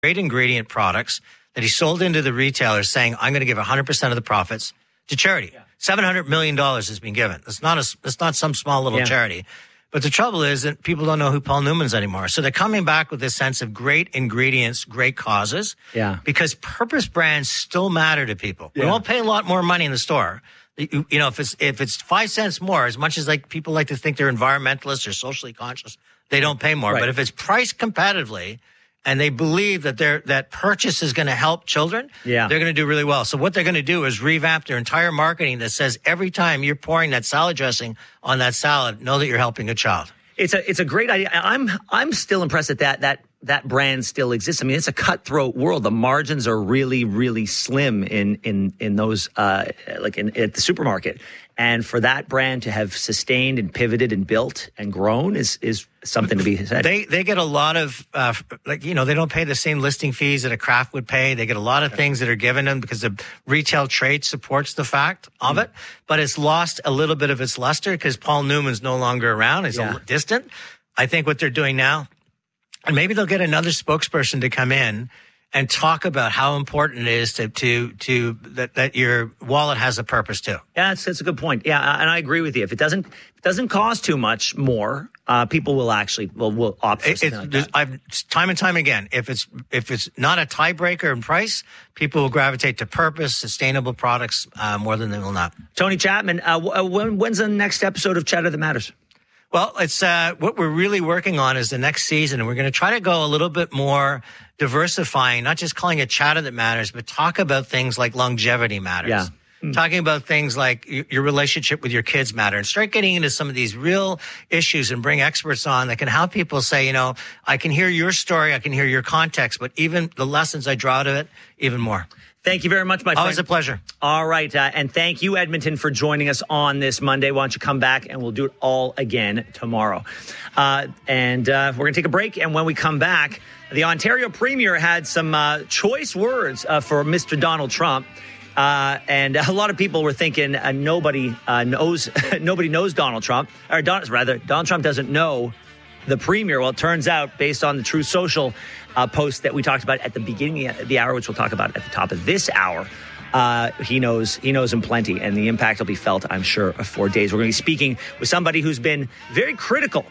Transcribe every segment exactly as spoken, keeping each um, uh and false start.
great ingredient products that he sold into the retailers saying, I'm going to give one hundred percent of the profits to charity. Yeah. seven hundred million dollars has been given. It's not a, it's not some small little yeah. charity. But the trouble is that people don't know who Paul Newman's anymore. So they're coming back with this sense of great ingredients, great causes. Yeah. Because purpose brands still matter to people. Yeah. We won't pay a lot more money in the store. You, you know, if it's if it's five cents more, as much as like people like to think they're environmentalists or socially conscious, they don't pay more. Right. But if it's priced competitively, and they believe that their that purchase is going to help children, yeah. they're going to do really well. So what they're going to do is revamp their entire marketing that says every time you're pouring that salad dressing on that salad, know that you're helping a child. It's a it's a great idea. I'm I'm still impressed that that that that brand still exists. I mean, it's a cutthroat world. The margins are really really slim in in in those uh, like in at the supermarket. And for that brand to have sustained and pivoted and built and grown is is something to be said. They they get a lot of, uh, like, you know, they don't pay the same listing fees that a Kraft would pay. They get a lot of things that are given them because the retail trade supports the fact of mm. it. But it's lost a little bit of its luster because Paul Newman's no longer around. He's yeah. a, distant. I think what they're doing now, and maybe they'll get another spokesperson to come in and talk about how important it is to to to that, that your wallet has a purpose too. Yeah, that's, that's a good point. Yeah, and I agree with you. If it doesn't if it doesn't cost too much more, uh, people will actually will will opt for it, something like that. I've time and time again. If it's if it's not a tiebreaker in price, people will gravitate to purpose, sustainable products uh, more than they will not. Tony Chapman, uh, when, when's the next episode of Chatter That Matters? Well, it's uh, what we're really working on is the next season, and we're going to try to go a little bit more diversifying, not just calling it Chatter That Matters, but talk about things like longevity matters. Yeah. Mm. Talking about things like your relationship with your kids matter, and start getting into some of these real issues and bring experts on that can help people say, you know, I can hear your story, I can hear your context, but even the lessons I draw out of it, even more. Thank you very much, my friend. Always a pleasure. All right. Uh, and thank you, Edmonton, for joining us on this Monday. Why don't you come back and we'll do it all again tomorrow. Uh, and uh, we're going to take a break. And when we come back, the Ontario Premier had some uh, choice words uh, for Mister Donald Trump. Uh, and a lot of people were thinking uh, nobody uh, knows nobody knows Donald Trump. Or Don, rather, Donald Trump doesn't know the Premier. Well, it turns out, based on the Truth Social uh, post that we talked about at the beginning of the hour, which we'll talk about at the top of this hour, uh, he knows he knows him plenty, and the impact will be felt, I'm sure, for days. We're going to be speaking with somebody who's been very critical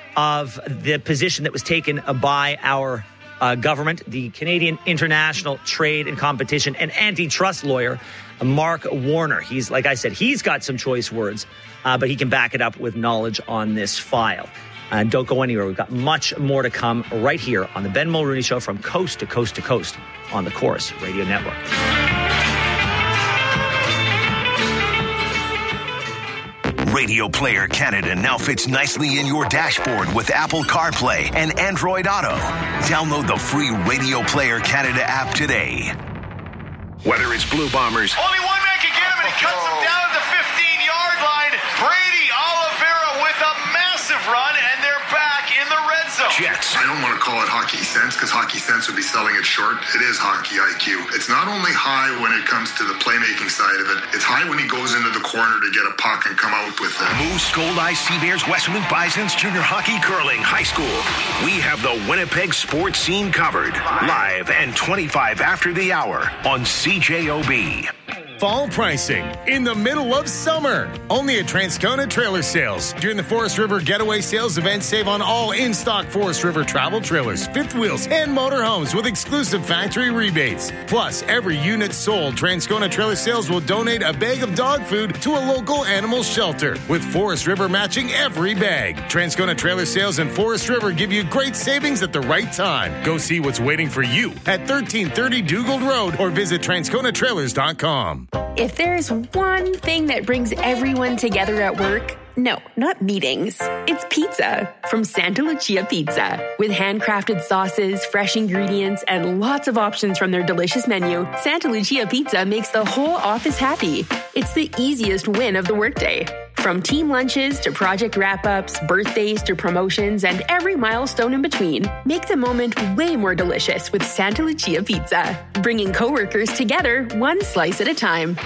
of the position that was taken by our uh, government, the Canadian International Trade and Competition and Antitrust lawyer, Mark Warner. He's, like I said, he's got some choice words, uh, but he can back it up with knowledge on this file. And don't go anywhere. We've got much more to come right here on the Ben Mulrooney Show from coast to coast to coast on the Chorus Radio Network. Radio Player Canada now fits nicely in your dashboard with Apple CarPlay and Android Auto. Download the free Radio Player Canada app today. Whether it's Blue Bombers... Only one man can get him, and he cuts him down at the fifteen-yard line. Brady Oliveira with a massive run, and they're back in the red zone. Jets. I don't want to call it hockey sense because hockey sense would be selling it short. It is hockey I Q. It's not only high when it comes to the playmaking side of it. It's high when he goes into the corner to get a puck and come out with it. Moose, Gold Eyes, Sea Bears, Westwood Bisons, Junior Hockey, Curling, High School. We have the Winnipeg sports scene covered. Live and twenty-five after the hour on C J O B. Fall pricing in the middle of summer. Only at Transcona Trailer Sales. During the Forest River Getaway Sales event, save on all in-stock Forest River travel trailers, fifth wheels, and motorhomes with exclusive factory rebates. Plus, every unit sold, Transcona Trailer Sales will donate a bag of dog food to a local animal shelter, with Forest River matching every bag. Transcona Trailer Sales and Forest River give you great savings at the right time. Go see what's waiting for you at thirteen thirty Dugald Road or visit transcona trailers dot com. If there's one thing that brings everyone together at work, no, not meetings. It's pizza from Santa Lucia Pizza. With handcrafted sauces, fresh ingredients, and lots of options from their delicious menu, Santa Lucia Pizza makes the whole office happy. It's the easiest win of the workday. From team lunches to project wrap-ups, birthdays to promotions, and every milestone in between, make the moment way more delicious with Santa Lucia Pizza. Bringing coworkers together one slice at a time.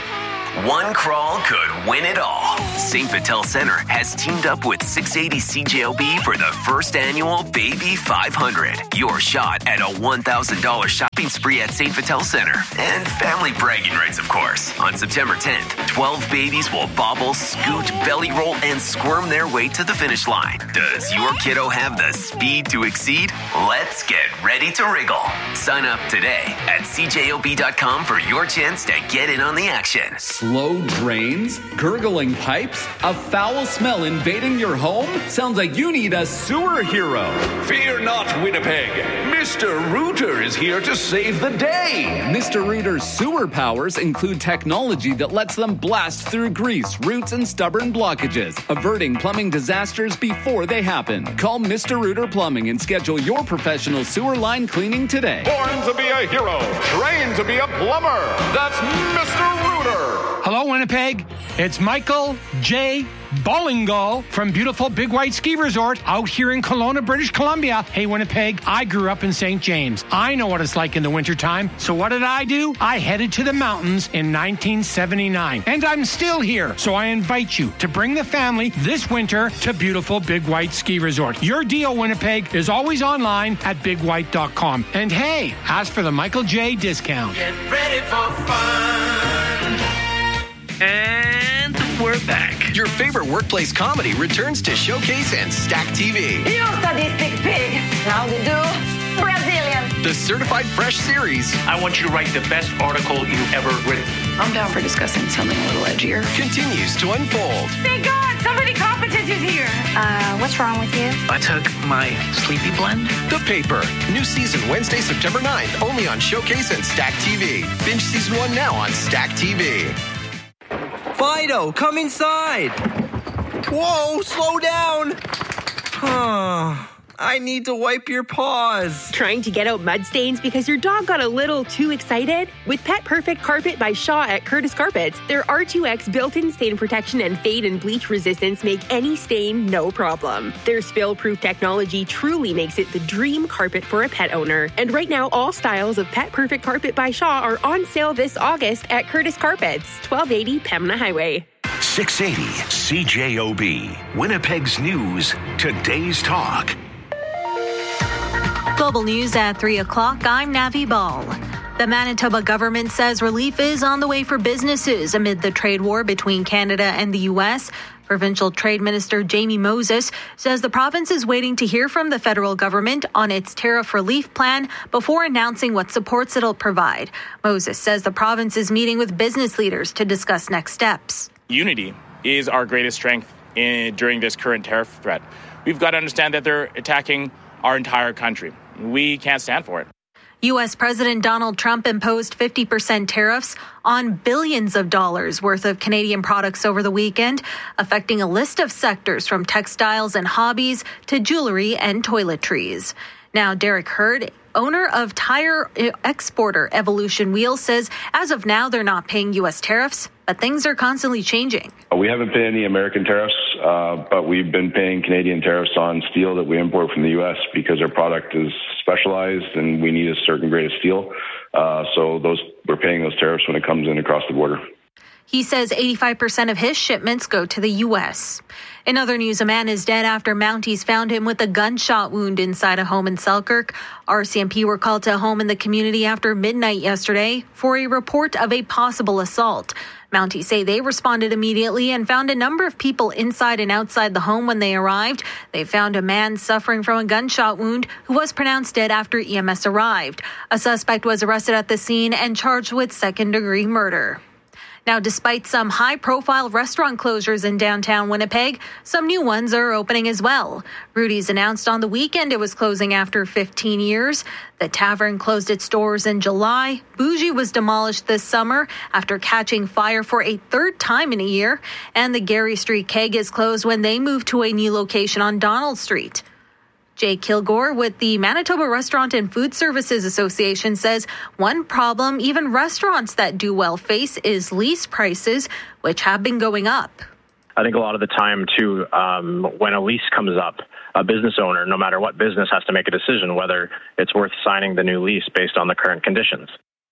One crawl could win it all. Saint Vital Center has teamed up with six eighty C J O B for the first annual Baby five hundred. Your shot at a one thousand dollars shopping spree at Saint Vital Center. And family bragging rights, of course. On September tenth, twelve babies will bobble, scoot, belly roll, and squirm their way to the finish line. Does your kiddo have the speed to exceed? Let's get ready to wriggle. Sign up today at C J O B dot com for your chance to get in on the action. Slow drains? Gurgling pipes? A foul smell invading your home? Sounds like you need a sewer hero. Fear not, Winnipeg. Mister Rooter is here to save the day. Mister Rooter's sewer powers include technology that lets them blast through grease, roots, and stubborn blockages, averting plumbing disasters before they happen. Call Mister Rooter Plumbing and schedule your professional sewer line cleaning today. Born to be a hero, trained to be a plumber. That's Mister Rooter. Hello, Winnipeg. It's Michael J. Bowlingal from beautiful Big White Ski Resort out here in Kelowna, British Columbia. Hey, Winnipeg, I grew up in Saint James. I know what it's like in the wintertime. So what did I do? I headed to the mountains in nineteen seventy-nine. And I'm still here. So I invite you to bring the family this winter to beautiful Big White Ski Resort. Your deal, Winnipeg, is always online at big white dot com. And hey, ask for the Michael J. discount. Get ready for fun. And we're back. Your favorite workplace comedy returns to Showcase and Stack T V. You sadistic pig. How do you do? Brazilian. The Certified Fresh series. I want you to write the best article you've ever written. I'm down for discussing something a little edgier. Continues to unfold. Thank God, somebody competent is here. Uh, what's wrong with you? I took my sleepy blend. The Paper. New season Wednesday, September ninth. Only on Showcase and Stack T V. Binge season one now on Stack T V. Fido, come inside. Whoa, slow down. I need to wipe your paws. Trying to get out mud stains because your dog got a little too excited? With Pet Perfect Carpet by Shaw at Curtis Carpets, their R two X built-in stain protection and fade and bleach resistance make any stain no problem. Their spill-proof technology truly makes it the dream carpet for a pet owner. And right now, all styles of Pet Perfect Carpet by Shaw are on sale this August at Curtis Carpets, twelve eighty Pembina Highway. six eighty C J O B, Winnipeg's News, Today's Talk. Global News at three o'clock. I'm Navi Ball. The Manitoba government says relief is on the way for businesses amid the trade war between Canada and the U S. Provincial Trade Minister Jamie Moses says the province is waiting to hear from the federal government on its tariff relief plan before announcing what supports it'll provide. Moses says the province is meeting with business leaders to discuss next steps. Unity is our greatest strength in, during this current tariff threat. We've got to understand that they're attacking our entire country. We can't stand for it. U S. President Donald Trump imposed fifty percent tariffs on billions of dollars worth of Canadian products over the weekend, affecting a list of sectors from textiles and hobbies to jewelry and toiletries. Now, Derek Hurd, owner of tire exporter Evolution Wheels, says as of now they're not paying U S tariffs, but things are constantly changing. We haven't paid any American tariffs, uh, but we've been paying Canadian tariffs on steel that we import from the U S because our product is specialized and we need a certain grade of steel. Uh, so those we're paying those tariffs when it comes in across the border. He says eighty-five percent of his shipments go to the U S. In other news, a man is dead after Mounties found him with a gunshot wound inside a home in Selkirk. R C M P were called to a home in the community after midnight yesterday for a report of a possible assault. Mounties say they responded immediately and found a number of people inside and outside the home when they arrived. They found a man suffering from a gunshot wound who was pronounced dead after E M S arrived. A suspect was arrested at the scene and charged with second-degree murder. Now, despite some high-profile restaurant closures in downtown Winnipeg, some new ones are opening as well. Rudy's announced on the weekend it was closing after fifteen years. The tavern closed its doors in July. Bougie was demolished this summer after catching fire for a third time in a year. And the Gary Street Keg is closed when they moved to a new location on Donald Street. Jay Kilgore with the Manitoba Restaurant and Food Services Association says one problem even restaurants that do well face is lease prices, which have been going up. I think a lot of the time, too, um, when a lease comes up, a business owner, no matter what business, has to make a decision whether it's worth signing the new lease based on the current conditions.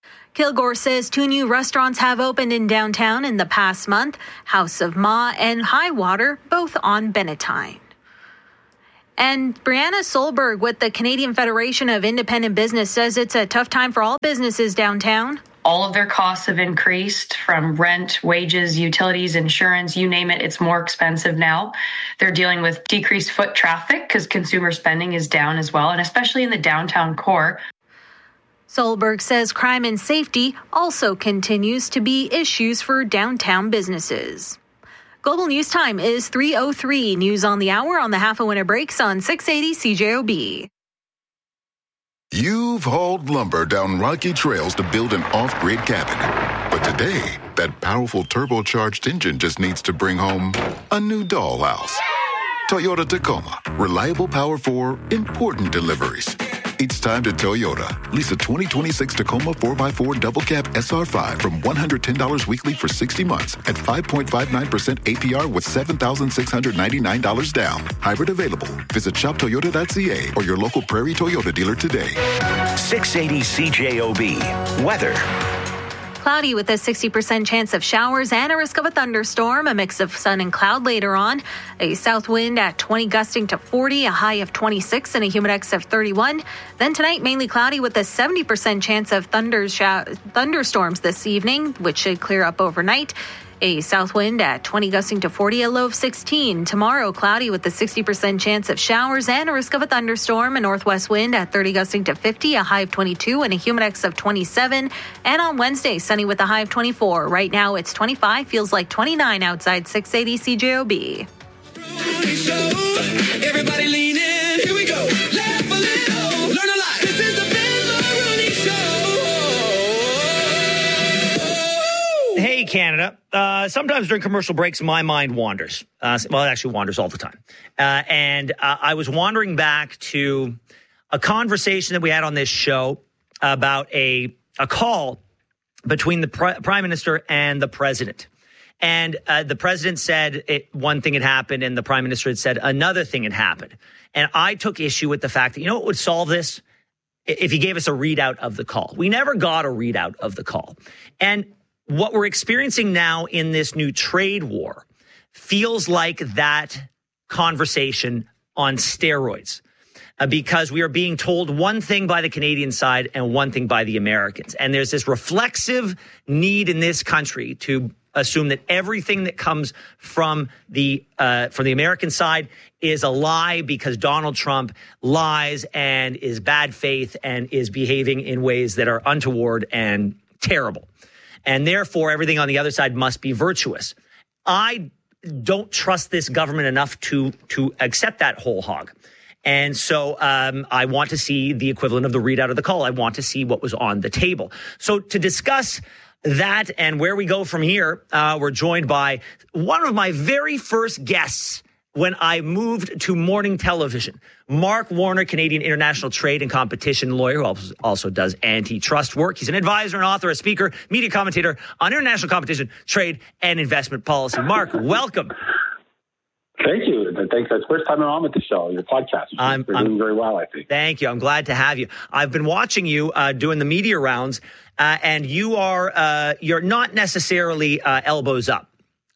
Kilgore says two new restaurants have opened in downtown in the past month, House of Ma and Highwater, both on Bennettine. And Brianna Solberg with the Canadian Federation of Independent Business says it's a tough time for all businesses downtown. All of their costs have increased, from rent, wages, utilities, insurance, you name it, it's more expensive now. They're dealing with decreased foot traffic because consumer spending is down as well, and especially in the downtown core. Solberg says crime and safety also continues to be issues for downtown businesses. Global News Time is three oh three. News on the hour on the Half a Winter Breaks on six eighty C J O B. You've hauled lumber down rocky trails to build an off-grid cabin. But today, that powerful turbocharged engine just needs to bring home a new dollhouse. Toyota Tacoma. Reliable power for important deliveries. It's time to Toyota. Lease a twenty twenty-six Tacoma four by four Double Cab S R five from one hundred ten dollars weekly for sixty months at five point five nine percent A P R with seven thousand six hundred ninety-nine dollars down. Hybrid available. Visit shop toyota dot c a or your local Prairie Toyota dealer today. six eighty C J O B. Weather. Cloudy with a sixty percent chance of showers and a risk of a thunderstorm, a mix of sun and cloud later on. A south wind at twenty gusting to forty, a high of twenty-six and a humidex of thirty-one. Then tonight, mainly cloudy with a seventy percent chance of thunder show- thunderstorms this evening, which should clear up overnight. A south wind at twenty gusting to forty, a low of sixteen. Tomorrow, cloudy with a sixty percent chance of showers and a risk of a thunderstorm. A northwest wind at thirty gusting to fifty, a high of twenty-two and a humidex of twenty-seven. And on Wednesday, sunny with a high of twenty-four. Right now, it's twenty-five, feels like twenty-nine outside six eighty C J O B. Everybody lean in, here we go. Laugh a little, learn a lot. This is the Ben Maroney Show. Hey, Canada. Uh, sometimes during commercial breaks, my mind wanders. Uh, well, it actually wanders all the time. Uh, and uh, I was wandering back to a conversation that we had on this show about a, a call between the pr- Prime Minister and the President. And uh, the President said it, one thing had happened, and the Prime Minister had said another thing had happened. And I took issue with the fact that, you know what would solve this? If he gave us a readout of the call. We never got a readout of the call. And what we're experiencing now in this new trade war feels like that conversation on steroids, uh, because we are being told one thing by the Canadian side and one thing by the Americans. And there's this reflexive need in this country to assume that everything that comes from the uh, from the American side is a lie because Donald Trump lies and is bad faith and is behaving in ways that are untoward and terrible. And therefore, everything on the other side must be virtuous. I don't trust this government enough to to accept that whole hog. And so um, I want to see the equivalent of the readout of the call. I want to see what was on the table. So to discuss that and where we go from here, uh, we're joined by one of my very first guests when I moved to morning television, Mark Warner, Canadian international trade and competition lawyer, who also does antitrust work. He's an advisor, an author, a speaker, media commentator on international competition, trade, and investment policy. Mark, welcome. Thank you. Thanks. That's the first time I'm on with the show, your podcast. I'm, You're I'm doing very well, I think. Thank you. I'm glad to have you. I've been watching you uh, doing the media rounds, uh, and you are uh, you're not necessarily uh, elbows up.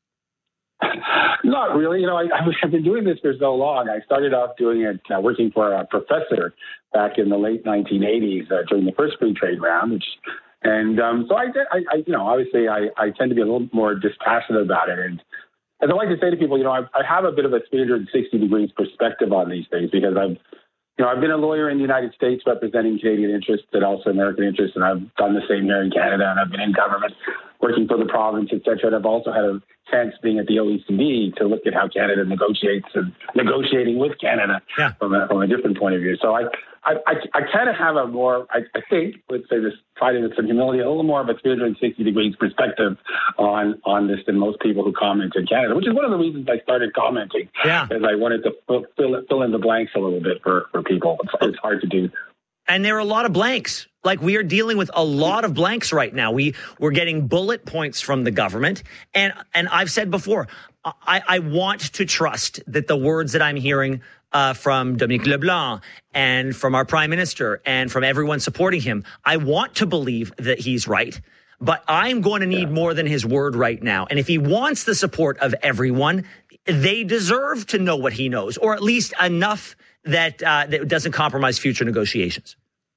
Not really. You know, I, I've been doing this for so long. I started off doing it, uh, working for a professor back in the late nineteen eighties uh, during the first free trade round. Which, and um, so I, did, I, I, you know, obviously I, I tend to be a little more dispassionate about it. And as I like to say to people, you know, I, I have a bit of a three hundred sixty degrees perspective on these things because I've, you know, I've been a lawyer in the United States representing Canadian interests and also American interests, and I've done the same here in Canada, and I've been in government working for the province, et cetera. And I've also had a chance being at the O E C D to look at how Canada negotiates and negotiating with Canada yeah. from, a, from a different point of view. So I, I, I, I kind of have a more, I, I think, let's say this, fighting with some humility, a little more of a three hundred sixty degrees perspective on, on this than most people who comment in Canada, which is one of the reasons I started commenting. Yeah. Because I wanted to fill, fill, fill in the blanks a little bit for, for people. It's, it's hard to do. And there are a lot of blanks. Like, we are dealing with a lot of blanks right now. We, we're getting bullet points from the government. And, and I've said before, I, I want to trust that the words that I'm hearing uh, from Dominique Leblanc and from our prime minister and from everyone supporting him. I want to believe that he's right, but I'm going to need yeah. more than his word right now. And if he wants the support of everyone, they deserve to know what he knows, or at least enough that uh, that doesn't compromise future negotiations.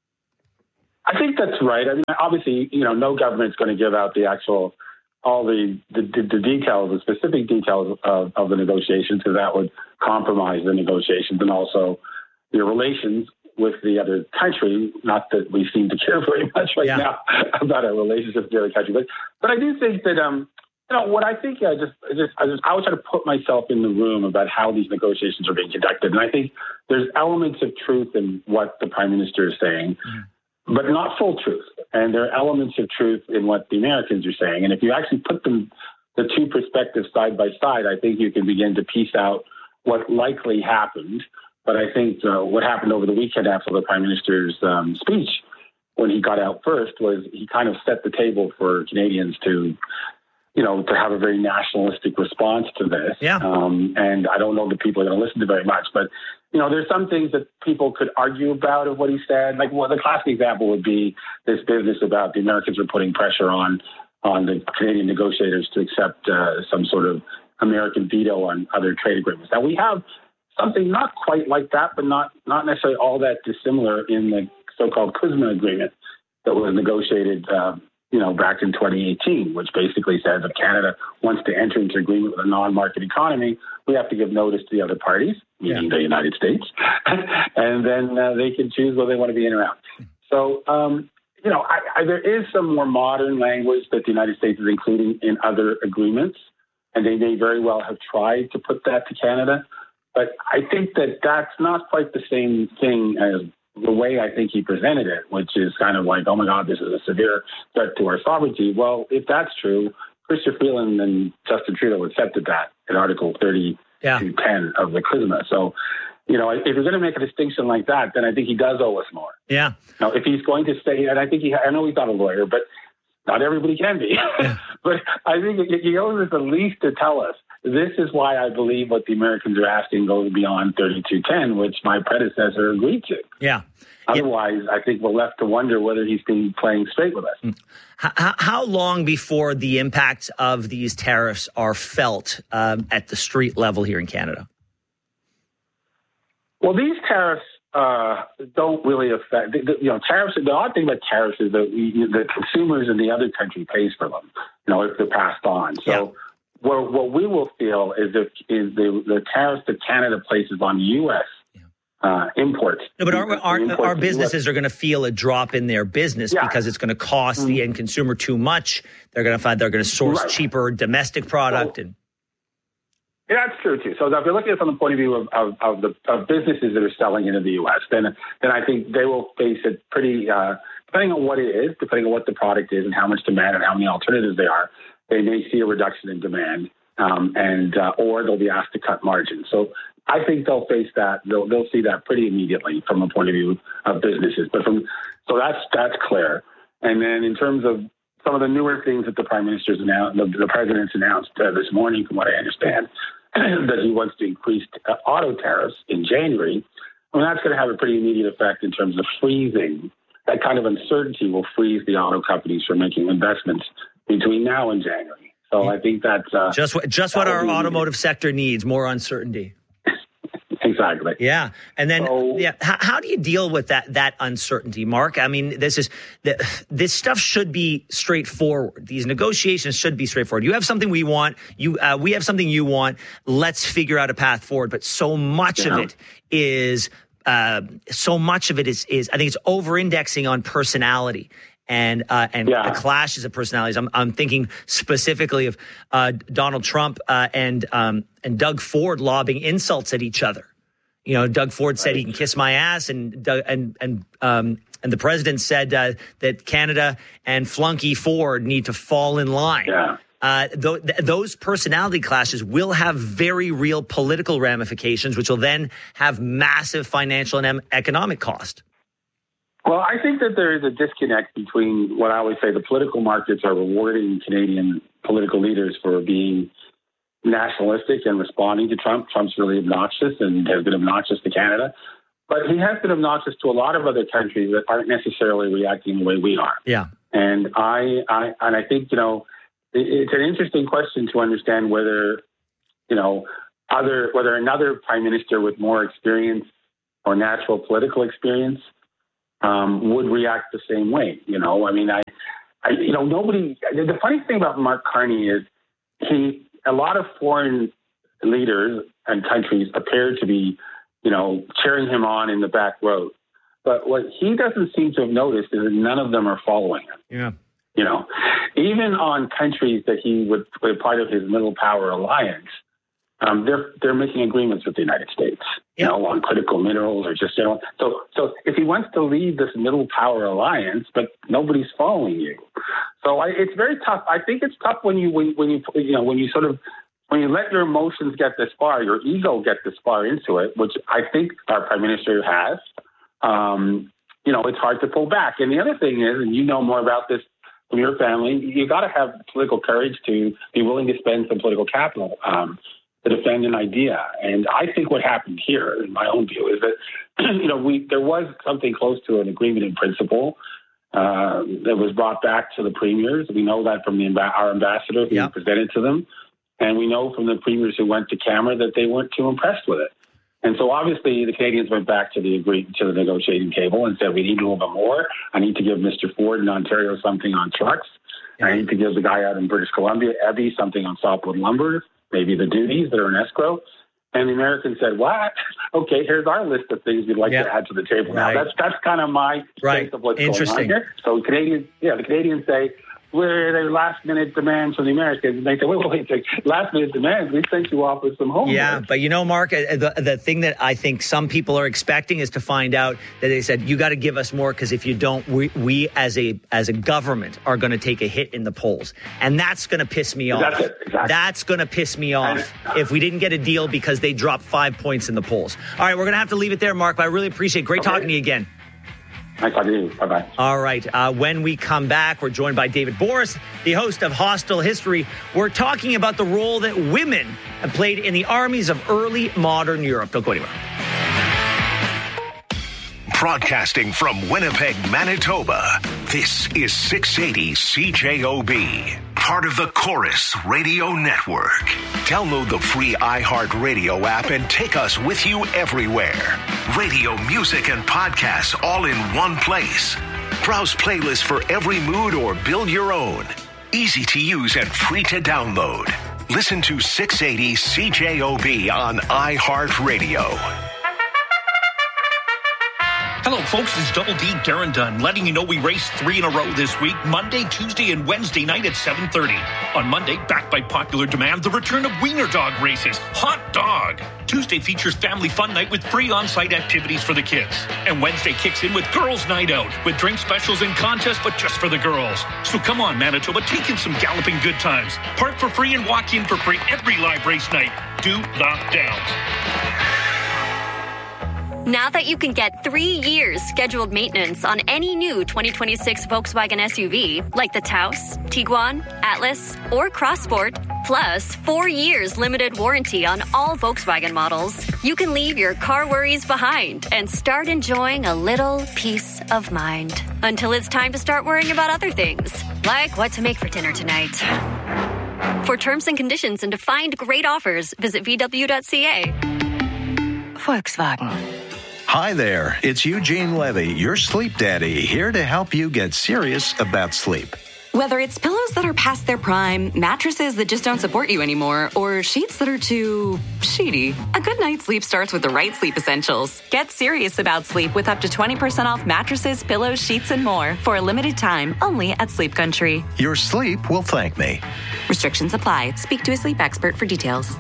I think that's right. I mean, obviously, you know, no government's going to give out the actual, all the the, the details, the specific details of, of the negotiations, because that would compromise the negotiations and also your relations with the other country. Not that we seem to care very much right yeah. now about our relationship with the other country, but but I do think that um, you know, what I think I just I just I just I was trying to put myself in the room about how these negotiations are being conducted, and I think there's elements of truth in what the Prime Minister is saying. Mm-hmm. But not full truth. And there are elements of truth in what the Americans are saying. And if you actually put them, the two perspectives side by side, I think you can begin to piece out what likely happened. But I think uh, what happened over the weekend after the Prime Minister's um, speech, when he got out first, was he kind of set the table for Canadians to, you know, to have a very nationalistic response to this. Yeah. Um, and I don't know that people are going to listen to very much, but you know, there's some things that people could argue about of what he said. Like, well, the classic example would be this business about the Americans are putting pressure on on the Canadian negotiators to accept uh, some sort of American veto on other trade agreements. Now, we have something not quite like that, but not not necessarily all that dissimilar in the so-called CUSMA agreement that was negotiated, uh, you know, back in twenty eighteen, which basically says if Canada wants to enter into agreement with a non-market economy, we have to give notice to the other parties, meaning yeah. the United States, and then uh, they can choose whether they want to be in or out. So, um, you know, I, I, there is some more modern language that the United States is including in other agreements, and they may very well have tried to put that to Canada. But I think that that's not quite the same thing as the way I think he presented it, which is kind of like, oh, my God, this is a severe threat to our sovereignty. Well, if that's true, Chrystia Freeland and Justin Trudeau accepted that in Article thirty yeah. to ten of the CUSMA. So, you know, if you're going to make a distinction like that, then I think he does owe us more. Yeah. Now, if he's going to say, and I think he, I know he's not a lawyer, but not everybody can be. Yeah. But I think he owes us at least to tell us, this is why I believe what the Americans are asking goes beyond thirty-two ten, which my predecessor agreed to. Yeah. Otherwise, yeah. I think we're left to wonder whether he's been playing straight with us. How, how long before the impacts of these tariffs are felt um, at the street level here in Canada? Well, these tariffs uh, don't really affect, the, the, you know, tariffs, the odd thing about tariffs is that we, the consumers in the other country pays for them, you know, if they're passed on. So yeah. what, what we will feel is, if, is the, the tariffs that Canada places on U S Uh, imports. No, but our, our, imports our businesses are going to feel a drop in their business yeah. because it's going to cost mm-hmm. the end consumer too much. They're going to find they're going to source right. cheaper domestic product. Well, and yeah, that's true too. So if you're looking at it from the point of view of, of, of the of businesses that are selling into the U S, then then I think they will face it pretty, uh, depending on what it is, depending on what the product is and how much demand and how many alternatives there are, they may see a reduction in demand, um, and uh, or they'll be asked to cut margins. So I think they'll face that. They'll they'll see that pretty immediately from a point of view of businesses. But from so that's that's clear. And then in terms of some of the newer things that the Prime Minister's announced, the, the President's announced uh, this morning, from what I understand, that he wants to increase uh, auto tariffs in January. I mean, that's going to have a pretty immediate effect in terms of freezing. That kind of uncertainty will freeze the auto companies from making investments between now and January. So yeah. I think that's uh, just what, just what our automotive sector needs: more uncertainty. Exactly. Yeah. And then, so, yeah, how, how do you deal with that that uncertainty, Mark? I mean, this is this stuff should be straightforward. These negotiations should be straightforward. You have something we want. You uh, we have something you want. Let's figure out a path forward. But so much yeah. of it is uh, so much of it is is I think it's over indexing on personality. And uh, and yeah. the clashes of personalities. I'm I'm thinking specifically of uh, Donald Trump uh, and um, and Doug Ford lobbing insults at each other. You know, Doug Ford said he can kiss my ass, and Doug, and and um, and the president said uh, that Canada and Flunky Ford need to fall in line. Yeah. Uh, th- th- those personality clashes will have very real political ramifications, which will then have massive financial and em- economic cost. Well, I think that there is a disconnect between what I always say the political markets are rewarding Canadian political leaders for being nationalistic and responding to Trump. Trump's really obnoxious and has been obnoxious to Canada. But he has been obnoxious to a lot of other countries that aren't necessarily reacting the way we are. Yeah. And I, I and I think, you know, it, it's an interesting question to understand whether, you know, other whether another prime minister with more experience or natural political experience um, would react the same way. You know, I mean, I, I, you know, nobody. The funny thing about Mark Carney is he. A lot of foreign leaders and countries appear to be, you know, cheering him on in the back row. But what he doesn't seem to have noticed is that none of them are following him. Yeah. You know, even on countries that he would be part of his middle power alliance, um, they're they're making agreements with the United States, you know, on critical minerals or just, you know. So so if he wants to lead this middle power alliance, but nobody's following you, so I, it's very tough. I think it's tough when you when, when you you know when you sort of when you let your emotions get this far, your ego get this far into it, which I think our prime minister has. Um, you know, it's hard to pull back. And the other thing is, and you know more about this from your family, you got to have political courage to be willing to spend some political capital um, to defend an idea. And I think what happened here, in my own view, is that you know we there was something close to an agreement in principle uh, that was brought back to the premiers. We know that from the our ambassador who yeah. presented to them, and we know from the premiers who went to camera that they weren't too impressed with it. And so obviously the Canadians went back to the agree to the negotiating table and said, we need a little bit more. I need to give Mister Ford in Ontario something on trucks. Yeah. I need to give the guy out in British Columbia, Ebby, something on softwood lumber, maybe the duties that are in escrow. And the Americans said, what? Okay, here's our list of things we'd like yeah. to add to the table. Right. Now, that's that's kind of my right. sense of what's Interesting. going on here. So Canadians, yeah, the Canadians say, where their last-minute demands from the Americans. And they say, wait, wait, wait, last-minute demands? We sent you off with some homework. Yeah, but you know, Mark, the, the thing that I think some people are expecting is to find out that they said, you got to give us more, because if you don't, we, we as a as a government are going to take a hit in the polls. And that's going to piss me off. That's it. Exactly. That's going to piss me off if we didn't get a deal because they dropped five points in the polls. All right, we're going to have to leave it there, Mark, but I really appreciate it. Great okay. talking to you again. Nice talking to you. Bye-bye. All right. Uh, when we come back, we're joined by David Boris, the host of Hostile History. We're talking about the role that women have played in the armies of early modern Europe. Don't go anywhere. Broadcasting from Winnipeg, Manitoba, this is six eighty C J O B, part of the Chorus Radio Network. Download the free iHeartRadio app and take us with you everywhere. Radio, music, and podcasts all in one place. Browse playlists for every mood or build your own. Easy to use and free to download. Listen to six eighty C J O B on iHeartRadio. Hello, folks. It's Double D Darren Dunn letting you know we raced three in a row this week, Monday, Tuesday, and Wednesday night at seven thirty. On Monday, backed by popular demand, the return of Wiener Dog races. Hot dog! Tuesday features Family Fun Night with free on-site activities for the kids. And Wednesday kicks in with Girls Night Out, with drink specials and contests, but just for the girls. So come on, Manitoba, take in some galloping good times. Park for free and walk in for free every live race night. Do the Downs. Now that you can get three years scheduled maintenance on any new twenty twenty-six Volkswagen S U V, like the Taos, Tiguan, Atlas, or Crossport, plus four years limited warranty on all Volkswagen models, you can leave your car worries behind and start enjoying a little peace of mind. Until it's time to start worrying about other things, like what to make for dinner tonight. For terms and conditions and to find great offers, visit V W dot C A. Volkswagen. Hi there, it's Eugene Levy, your sleep daddy, here to help you get serious about sleep. Whether it's pillows that are past their prime, mattresses that just don't support you anymore, or sheets that are too sheety, a good night's sleep starts with the right sleep essentials. Get serious about sleep with up to twenty percent off mattresses, pillows, sheets, and more for a limited time only at Sleep Country. Your sleep will thank me. Restrictions apply. Speak to a sleep expert for details.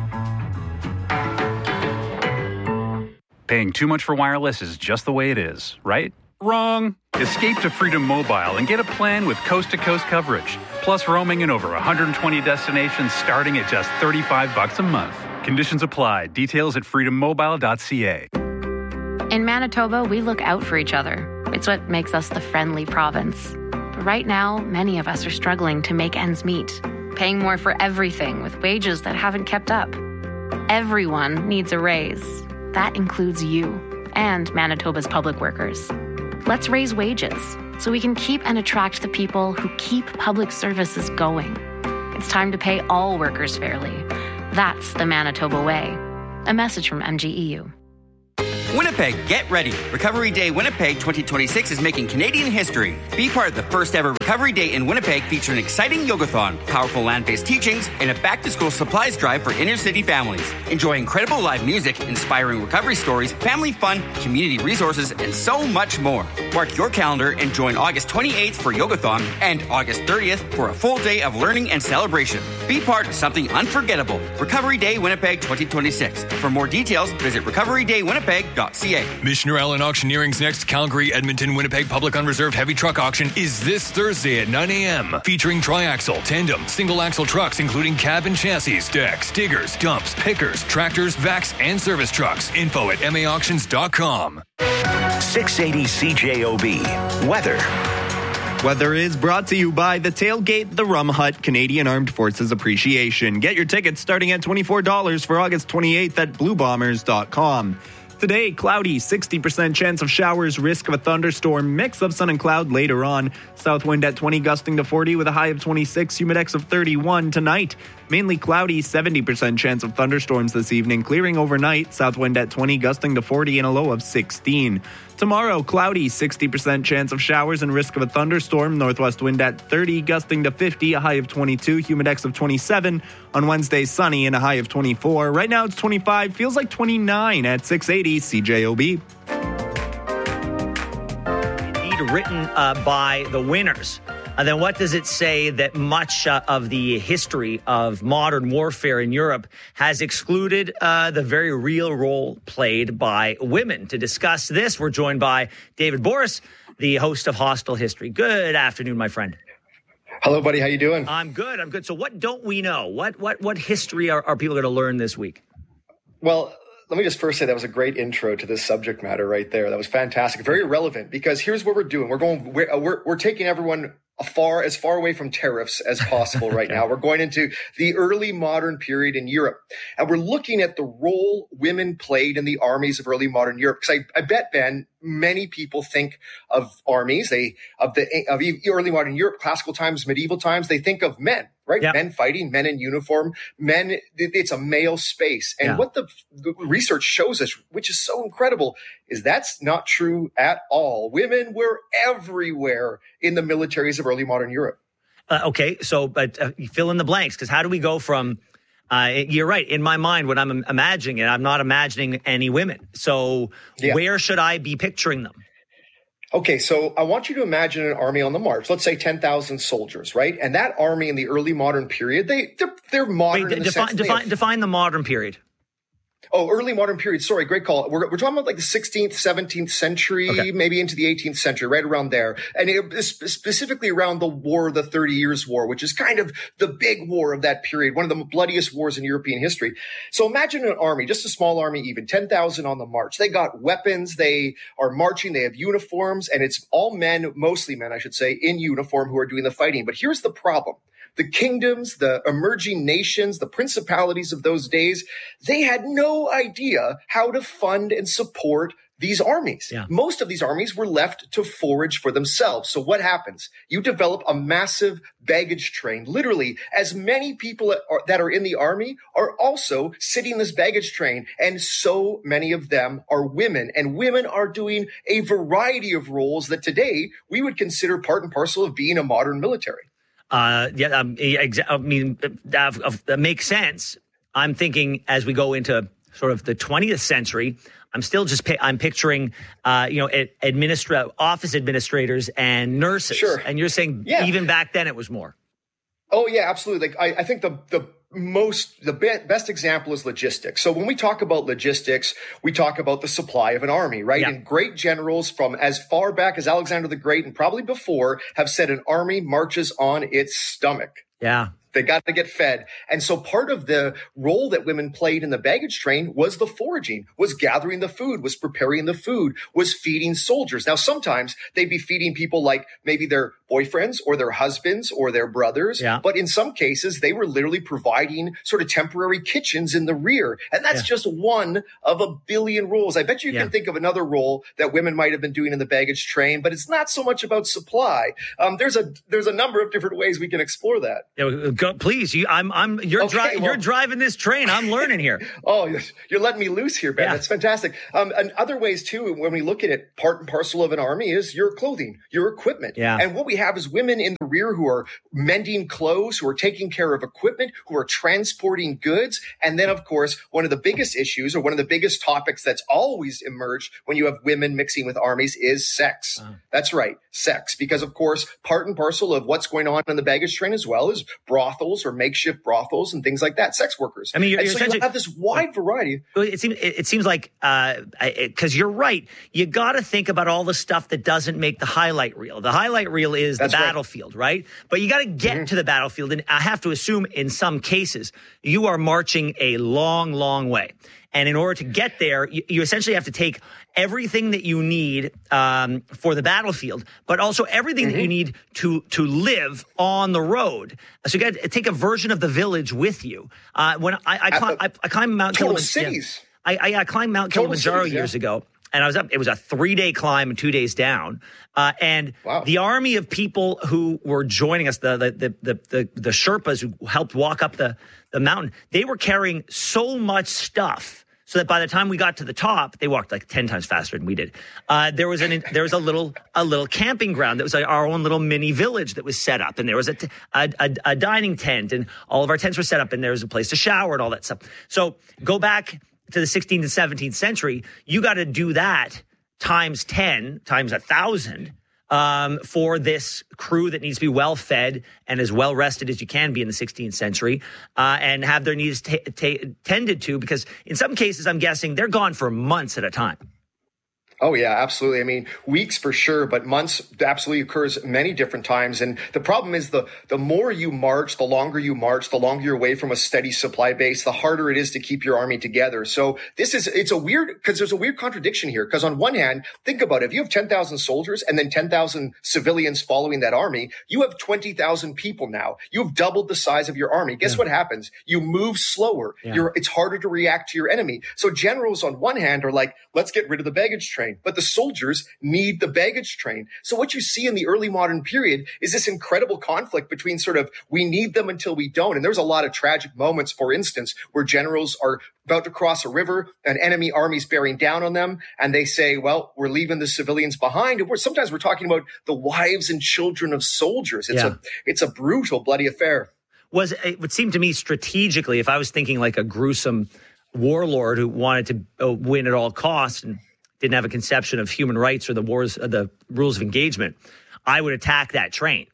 Paying too much for wireless is just the way it is, right? Wrong. Escape to Freedom Mobile and get a plan with coast-to-coast coverage, plus roaming in over one hundred twenty destinations starting at just thirty-five bucks a month. Conditions apply. Details at freedom mobile dot c a. In Manitoba, we look out for each other. It's what makes us the friendly province. But right now, many of us are struggling to make ends meet. paying more for everything with wages that haven't kept up. Everyone needs a raise. That includes you and Manitoba's public workers. Let's raise wages so we can keep and attract the people who keep public services going. It's time to pay all workers fairly. That's the Manitoba way. A message from M G E U. Winnipeg, get ready. Recovery Day Winnipeg twenty twenty-six is making Canadian history. Be part of the first ever Recovery Day in Winnipeg featuring exciting yogathon, powerful land-based teachings, and a back-to-school supplies drive for inner-city families. Enjoy incredible live music, inspiring recovery stories, family fun, community resources, and so much more. Mark your calendar and join August twenty-eighth for yogathon and August thirtieth for a full day of learning and celebration. Be part of something unforgettable. Recovery Day Winnipeg twenty twenty-six. For more details, visit recovery day winnipeg dot c a. Missioner Allen Auctioneering's next Calgary, Edmonton, Winnipeg Public Unreserved Heavy Truck Auction is this Thursday at nine a.m. Featuring triaxle, tandem, single-axle trucks including cab and chassis, decks, diggers, dumps, pickers, tractors, vacs, and service trucks. Info at m a auctions dot com. six eighty C J O B. Weather. Weather is brought to you by the Tailgate, the Rum Hut, Canadian Armed Forces Appreciation. Get your tickets starting at twenty-four dollars for August twenty-eighth at blue bombers dot com. Today, cloudy, sixty percent chance of showers, risk of a thunderstorm, mix of sun and cloud later on. South wind at twenty, gusting to forty with a high of twenty-six, humidex of thirty-one. Tonight, mainly cloudy, seventy percent chance of thunderstorms this evening, clearing overnight. South wind at twenty, gusting to forty and a low of sixteen. Tomorrow, cloudy, sixty percent chance of showers and risk of a thunderstorm. Northwest wind at thirty, gusting to fifty, a high of twenty-two, humidex of twenty-seven. On Wednesday, sunny and a high of twenty-four. Right now, it's twenty-five, feels like twenty-nine at six eighty C J O B. Indeed, written uh, by the winners. And then what does it say that much uh, of the history of modern warfare in Europe has excluded uh, the very real role played by women? To discuss this, we're joined by David Boris, the host of Hostile History. Good afternoon, my friend. Hello, buddy. How you doing? I'm good. I'm good. So what don't we know? What what what history are, are people going to learn this week? Well, let me just first say that was a great intro to this subject matter right there. That was fantastic. Very relevant, because here's what we're doing. We're going, we're, we're, we're taking everyone far, as far away from tariffs as possible right now. We're going into the early modern period in Europe, and we're looking at the role women played in the armies of early modern Europe. Because I, I bet, Ben, many people think of armies, they of the of early modern Europe, classical times, medieval times. They think of men, right? Yeah. Men fighting, men in uniform, men. It's a male space, and yeah. what the, the research shows us, which is so incredible, is that's not true at all. Women were everywhere in the militaries of early modern Europe. Uh, okay, so but uh, fill in the blanks, because how do we go from? Uh, you're right. In my mind, when I'm imagining it, I'm not imagining any women. So yeah. where should I be picturing them? Okay, so I want you to imagine an army on the march. Let's say ten thousand soldiers, right? And that army in the early modern period, they they're, they're modern. Wait, in the define, sense define, have, define the modern period. Oh, early modern period. Sorry, great call. We're, we're talking about like the sixteenth, seventeenth century, okay. maybe into the eighteenth century, right around there. And it, specifically around the War, the Thirty Years' War, which is kind of the big war of that period, one of the bloodiest wars in European history. So imagine an army, just a small army even, ten thousand on the march. They got weapons, they are marching, they have uniforms, and it's all men, mostly men, I should say, in uniform who are doing the fighting. But here's the problem. The kingdoms, the emerging nations, the principalities of those days, they had no idea how to fund and support these armies. Yeah. Most of these armies were left to forage for themselves. So what happens? You develop a massive baggage train. Literally, as many people that are in the army are also sitting in this baggage train. And so many of them are women. And women are doing a variety of roles that today we would consider part and parcel of being a modern military. Uh, yeah, um, I mean, that, that makes sense. I'm thinking as we go into sort of the twentieth century, I'm still just, I'm picturing, uh, you know, administra- office administrators and nurses. Sure. And you're saying yeah. even back then it was more. Oh, yeah, absolutely. Like, I, I think the, the, most, the be- best example is logistics. So when we talk about logistics, we talk about the supply of an army, right? Yeah. And great generals from as far back as Alexander the Great and probably before have said an army marches on its stomach. Yeah. They got to get fed. And so part of the role that women played in the baggage train was the foraging, was gathering the food, was preparing the food, was feeding soldiers. Now, sometimes they'd be feeding people like maybe their boyfriends or their husbands or their brothers. Yeah. But in some cases, they were literally providing sort of temporary kitchens in the rear. And that's Yeah. just one of a billion roles. I bet you Yeah. can think of another role that women might have been doing in the baggage train, but it's not so much about supply. Um, there's a there's a number of different ways we can explore that. Yeah, go, please, you, I'm I'm you're Okay, dri- well- you're driving this train. I'm learning here. Oh, you're letting me loose here, Ben. Yeah. That's fantastic. Um, and other ways too, when we look at it, part and parcel of an army is your clothing, your equipment. Yeah. And what we have is women in the rear who are mending clothes, who are taking care of equipment, who are transporting goods. And then, of course, one of the biggest issues or one of the biggest topics that's always emerged when you have women mixing with armies is sex. Uh-huh. That's right, sex. Because, of course, part and parcel of what's going on in the baggage train as well is brothels or makeshift brothels and things like that, sex workers. I mean, you're, and you're so you essentially have this wide variety. Well, It seems it, it seems like because you're right. You got to think about all the stuff that doesn't make the highlight reel. The highlight reel is That's the right. battlefield, right? But you got to get Mm-hmm. to the battlefield, and I have to assume in some cases you are marching a long, long way. And in order to get there, you, you essentially have to take everything that you need um, for the battlefield, but also everything Mm-hmm. that you need to to live on the road. So you got to take a version of the village with you. Uh, when I I, climb, I, I climbed Mount Total Kilimanjaro, cities. I, I, I climbed Mount Total Kilimanjaro cities, yeah. years ago, and I was up. It was a three day climb and two days down. Uh, and Wow. the army of people who were joining us, the the the the, the, the Sherpas who helped walk up the the mountain, they were carrying so much stuff. So that by the time we got to the top, they walked like ten times faster than we did. Uh, there was an there was a little a little camping ground that was like our own little mini village that was set up, and there was a, t- a, a, a dining tent, and all of our tents were set up, and there was a place to shower and all that stuff. So go back to the sixteenth and seventeenth century, you got to do that times ten, times a thousand. Um, for this crew that needs to be well fed and as well rested as you can be in the sixteenth century, uh, and have their needs t- t- tended to, because in some cases, I'm guessing they're gone for months at a time. Oh, yeah, absolutely. I mean, weeks for sure, but months absolutely occurs many different times. And the problem is the the more you march, the longer you march, the longer you're away from a steady supply base, the harder it is to keep your army together. So this is, it's a weird, because there's a weird contradiction here. Because on one hand, think about it. If you have ten thousand soldiers and then ten thousand civilians following that army, you have twenty thousand people now. You've doubled the size of your army. Guess Yeah. what happens? You move slower. Yeah. You're, it's harder to react to your enemy. So generals on one hand are like, let's get rid of the baggage train. But the soldiers need the baggage train. So what you see in the early modern period is this incredible conflict between sort of, we need them until we don't. And there's a lot of tragic moments, for instance, where generals are about to cross a river, an enemy army's bearing down on them, and they say, well, we're leaving the civilians behind. And we're, sometimes we're talking about the wives and children of soldiers. It's Yeah. a, it's a brutal, bloody affair. Was it would seem to me strategically, if I was thinking like a gruesome warlord who wanted to uh, win at all costs and didn't have a conception of human rights or the wars, uh, the rules of engagement, I would attack that train.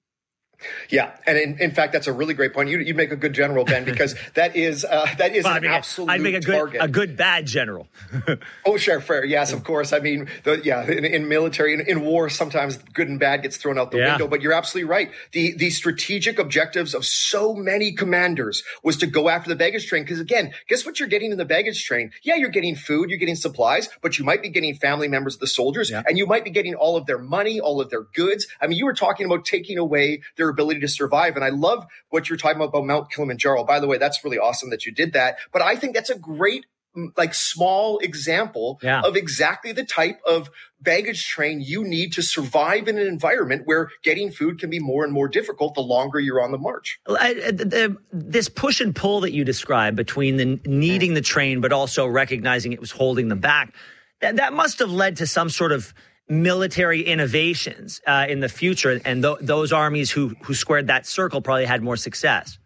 Yeah, and in, in fact, that's a really great point. You you make a good general, Ben, because that is uh, that is Well, an I'd make a- absolute I'd make a good target. a good bad general. Oh, sure, fair. Yes, of course. I mean, the, yeah, in, in military, in, in war, sometimes good and bad gets thrown out the Yeah. window. But you're absolutely right. The the strategic objectives of so many commanders was to go after the baggage train. Because again, guess what you're getting in the baggage train? Yeah, you're getting food, you're getting supplies, but you might be getting family members of the soldiers, and you might be getting all of their money, all of their goods. I mean, you were talking about taking away their ability to survive. And I love what you're talking about about Mount Kilimanjaro. By the way, that's really awesome that you did that. But I think that's a great, mm, like, small example Yeah. of exactly the type of baggage train you need to survive in an environment where getting food can be more and more difficult the longer you're on the march. I, I- the, this push and pull that you described between the needing the train, but also recognizing it was holding them back, that, that must have led to some sort of military innovations uh, in the future. And th- those armies who, who squared that circle probably had more success.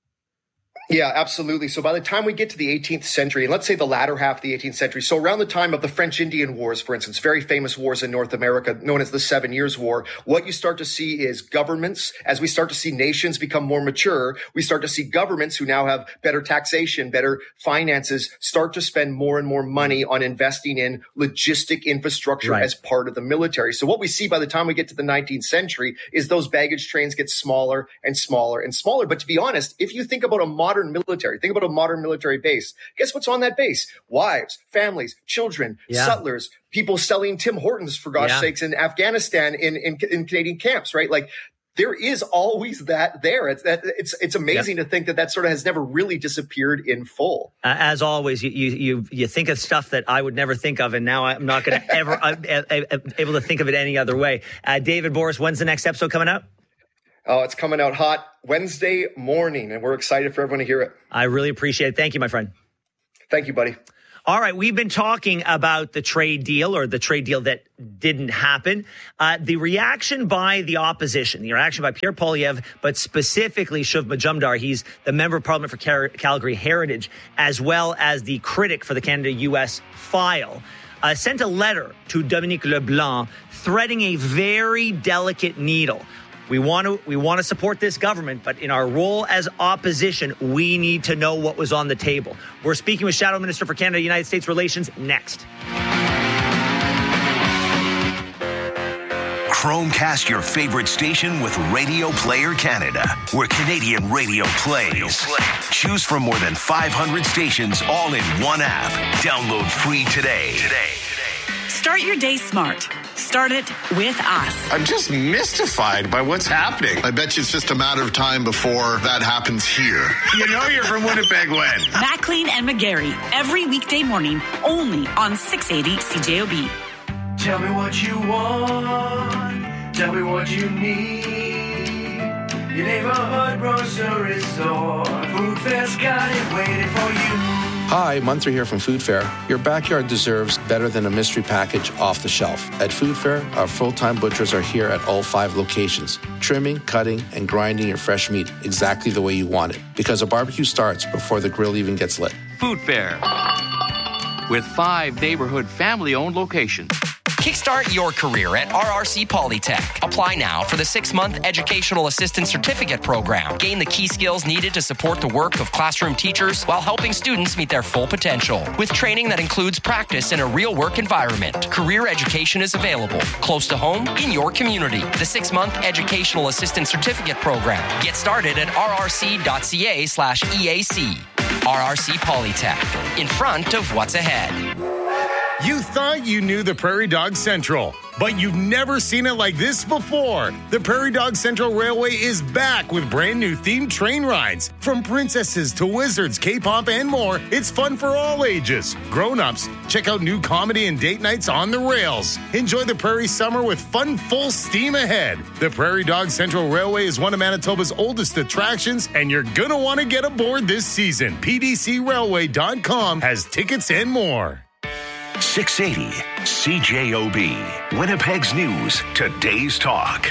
Yeah, absolutely. So by the time we get to the eighteenth century, and let's say the latter half of the eighteenth century, so around the time of the French Indian Wars, for instance, very famous wars in North America, known as the Seven Years' War, what you start to see is governments, as we start to see nations become more mature, we start to see governments who now have better taxation, better finances, start to spend more and more money on investing in logistic infrastructure Right. as part of the military. So what we see by the time we get to the nineteenth century is those baggage trains get smaller and smaller and smaller. But to be honest, if you think about a modern modern military. Think about a modern military base. Guess what's on that base? Wives, families, children, Yeah. sutlers, people selling Tim Hortons, for God's Yeah. sakes, in Afghanistan, in, in, in Canadian camps, right? Like, there is always that there. It's that it's it's amazing to think that that sort of has never really disappeared in full. Uh, as always, you, you you you think of stuff that I would never think of, and now I'm not going to ever uh, uh, uh, able to think of it any other way. Uh, David Boris, when's the next episode coming out? Oh, it's coming out hot Wednesday morning, and we're excited for everyone to hear it. I really appreciate it. Thank you, my friend. Thank you, buddy. All right, we've been talking about the trade deal, or the trade deal that didn't happen. Uh, the reaction by the opposition, the reaction by Pierre Poilievre, but specifically Shiv Majumdar, he's the member of parliament for Cal- Calgary Heritage, as well as the critic for the Canada-U S file, uh, sent a letter to Dominique Leblanc threading a very delicate needle. We want to we want to support this government, but in our role as opposition, we need to know what was on the table. We're speaking with Shadow Minister for Canada-United States Relations next. Chromecast your favorite station with Radio Player Canada, where Canadian radio plays. Choose from more than five hundred stations all in one app. Download free today. Today. Start your day smart. Start it with us. I'm just mystified by what's happening. I bet you it's just a matter of time before that happens here. You know you're from Winnipeg when? Maclean and McGarry, every weekday morning, only on six eighty C J O B. Tell me what you want. Tell me what you need. Your neighborhood grocery store. Food Fair's got it waiting for you. Hi, Munter here from Food Fair. Your backyard deserves better than a mystery package off the shelf. At Food Fair, our full-time butchers are here at all five locations, trimming, cutting, and grinding your fresh meat exactly the way you want it. Because a barbecue starts before the grill even gets lit. Food Fair, with five neighborhood family-owned locations. Kickstart your career at R R C Polytech. Apply now for the six-month Educational Assistant Certificate Program. Gain the key skills needed to support the work of classroom teachers while helping students meet their full potential. With training that includes practice in a real work environment, career education is available close to home in your community. The six-month Educational Assistant Certificate Program. Get started at rrc.ca slash EAC. R R C Polytech. In front of what's ahead. You thought you knew the Prairie Dog Central, but you've never seen it like this before. The Prairie Dog Central Railway is back with brand new themed train rides. From princesses to wizards, K-pop, and more, it's fun for all ages. Grown-ups, check out new comedy and date nights on the rails. Enjoy the Prairie Summer with fun full steam ahead. The Prairie Dog Central Railway is one of Manitoba's oldest attractions, and you're gonna want to get aboard this season. P D C railway dot com has tickets and more. six eighty C J O B. Winnipeg's News. Today's Talk.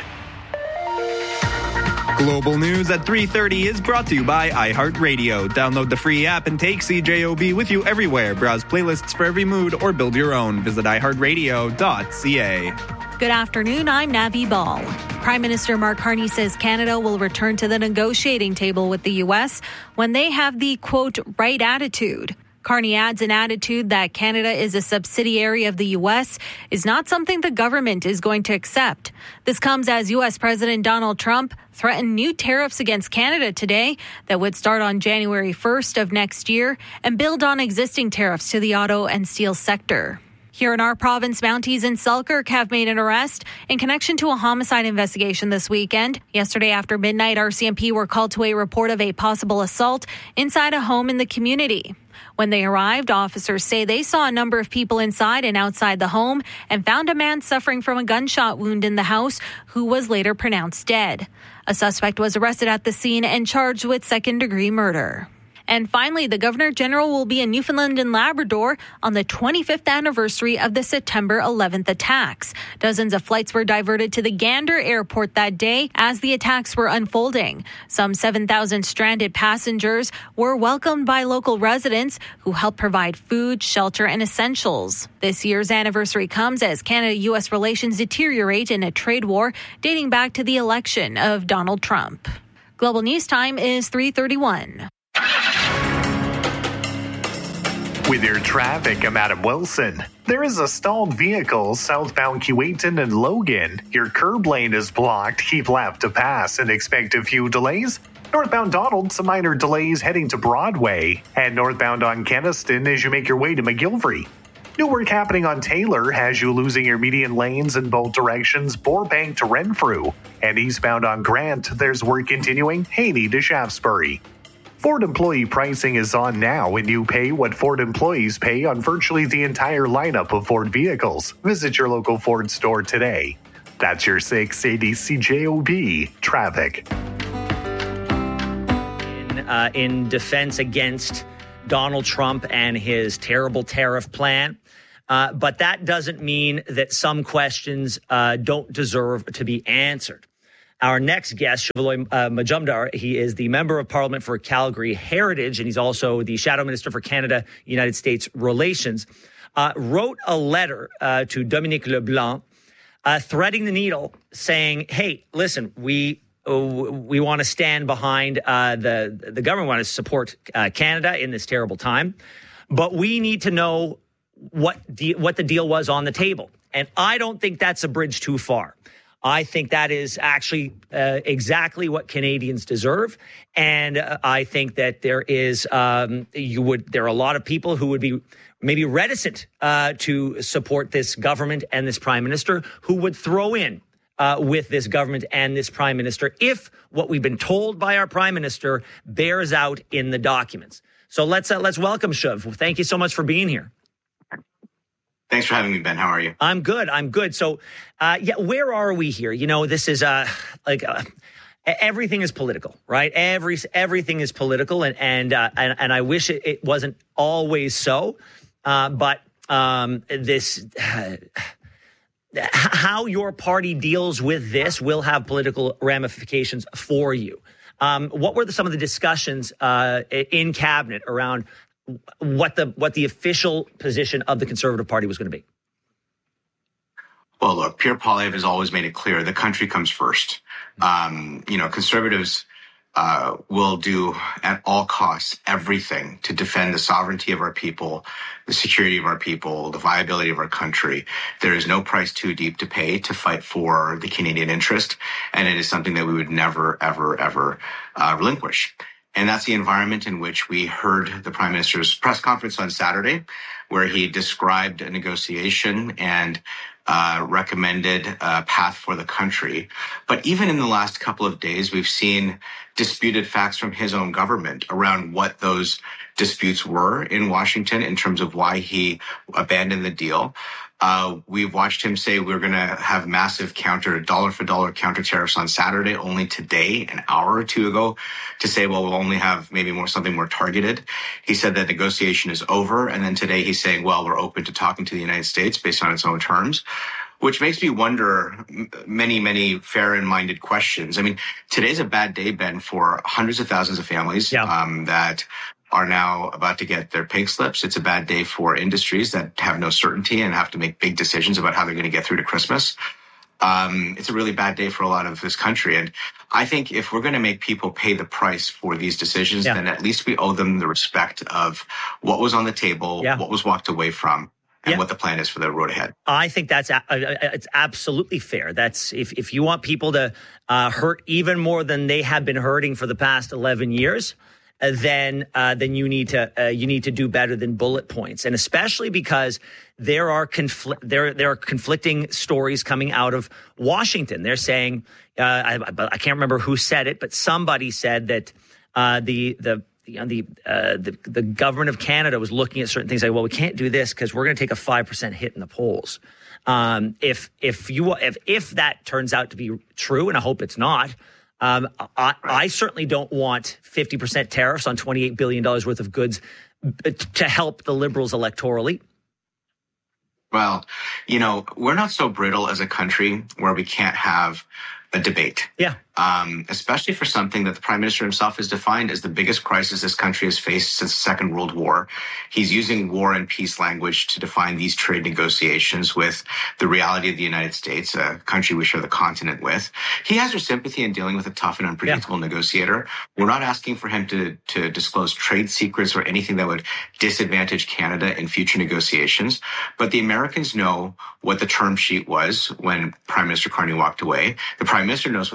Global News at three thirty is brought to you by iHeartRadio. Download the free app and take C J O B with you everywhere. Browse playlists for every mood or build your own. Visit i heart radio dot c a. Good afternoon, I'm Navi Ball. Prime Minister Mark Carney says Canada will return to the negotiating table with the U S when they have the, quote, right attitude. Carney adds an attitude that Canada is a subsidiary of the U S is not something the government is going to accept. This comes as U S President Donald Trump threatened new tariffs against Canada today that would start on January first of next year and build on existing tariffs to the auto and steel sector. Here in our province, Mounties and Selkirk have made an arrest in connection to a homicide investigation this weekend. Yesterday after midnight, R C M P were called to a report of a possible assault inside a home in the community. When they arrived, officers say they saw a number of people inside and outside the home and found a man suffering from a gunshot wound in the house who was later pronounced dead. A suspect was arrested at the scene and charged with second-degree murder. And finally, the Governor General will be in Newfoundland and Labrador on the twenty-fifth anniversary of the September eleventh attacks. Dozens of flights were diverted to the Gander Airport that day as the attacks were unfolding. Some seven thousand stranded passengers were welcomed by local residents who helped provide food, shelter, and essentials. This year's anniversary comes as Canada-U S relations deteriorate in a trade war dating back to the election of Donald Trump. Global News Time is three thirty-one. With your traffic, I'm Adam Wilson. There is a stalled vehicle southbound Keewatin and Logan. Your curb lane is blocked. Keep left to pass and expect a few delays. Northbound Donald, some minor delays heading to Broadway. And northbound on Keniston as you make your way to McGilvery. New work happening on Taylor has you losing your median lanes in both directions, Burbank to Renfrew. And eastbound on Grant, there's work continuing, Haney to Shaftesbury. Ford employee pricing is on now, and you pay what Ford employees pay on virtually the entire lineup of Ford vehicles. Visit your local Ford store today. That's your six eighty C J O B traffic. In, uh, in defense against Donald Trump and his terrible tariff plan. Uh, but that doesn't mean that some questions uh, don't deserve to be answered. Our next guest, Shivaloy uh, Majumdar, he is the Member of Parliament for Calgary Heritage, and he's also the Shadow Minister for Canada-United States Relations, uh, wrote a letter uh, to Dominique LeBlanc, uh, threading the needle, saying, hey, listen, we uh, we want to stand behind uh, the, the government, want to support uh, Canada in this terrible time, but we need to know what de- what the deal was on the table. And I don't think that's a bridge too far. I think that is actually uh, exactly what Canadians deserve. And uh, I think that there is, um, you would, there are a lot of people who would be maybe reticent uh, to support this government and this prime minister, who would throw in uh, with this government and this prime minister if what we've been told by our prime minister bears out in the documents. So let's uh, let's welcome Shiv. Thank you so much for being here. Thanks for having me, Ben. How are you? I'm good. I'm good. So, uh, yeah, where are we here? You know, this is uh, like uh, everything is political, right? Every everything is political, and and uh, and, and I wish it, it wasn't always so. Uh, but um, this, uh, how your party deals with this will have political ramifications for you. Um, what were the, some of the discussions uh, in cabinet around what the what the official position of the Conservative Party was going to be? Well, look, Pierre Poilievre has always made it clear the country comes first. Um, you know, Conservatives uh, will do at all costs everything to defend the sovereignty of our people, the security of our people, the viability of our country. There is no price too deep to pay to fight for the Canadian interest, and it is something that we would never, ever, ever uh, relinquish. And that's the environment in which we heard the Prime Minister's press conference on Saturday, where he described a negotiation and uh, recommended a path for the country. But even in the last couple of days, we've seen disputed facts from his own government around what those disputes were in Washington in terms of why he abandoned the deal. Uh, we've watched him say we're going to have massive counter, dollar for dollar counter tariffs on Saturday, only today, an hour or two ago, to say, well, we'll only have maybe more something more targeted. He said that negotiation is over. And then today he's saying, well, we're open to talking to the United States based on its own terms, which makes me wonder many, many fair and minded questions. I mean, today's a bad day, Ben, for hundreds of thousands of families yeah. um, that are now about to get their pink slips. It's a bad day for industries that have no certainty and have to make big decisions about how they're going to get through to Christmas. Um, it's a really bad day for a lot of this country. And I think if we're going to make people pay the price for these decisions, yeah. then at least we owe them the respect of what was on the table, yeah. what was walked away from, and yeah. what the plan is for the road ahead. I think that's uh, it's absolutely fair. That's if, if you want people to uh, hurt even more than they have been hurting for the past eleven years, then uh, then you need to uh, you need to do better than bullet points, and especially because there are confl- there there are conflicting stories coming out of Washington. They're saying uh, I, I can't remember who said it, but somebody said that uh, the the you know, the, uh, the the government of Canada was looking at certain things like, well, we can't do this because we're going to take a five percent hit in the polls. Um, if if you if if that turns out to be true, and I hope it's not. Um, I, I certainly don't want fifty percent tariffs on twenty-eight billion dollars worth of goods to help the Liberals electorally. Well, you know, we're not so brittle as a country where we can't have a debate. Yeah. Um, especially for something that the Prime Minister himself has defined as the biggest crisis this country has faced since the Second World War. He's using war and peace language to define these trade negotiations with the reality of the United States, a country we share the continent with. He has our sympathy in dealing with a tough and unpredictable yeah. negotiator. We're not asking for him to, to disclose trade secrets or anything that would disadvantage Canada in future negotiations. But the Americans know what the term sheet was when Prime Minister Carney walked away. The Prime Minister knows what the term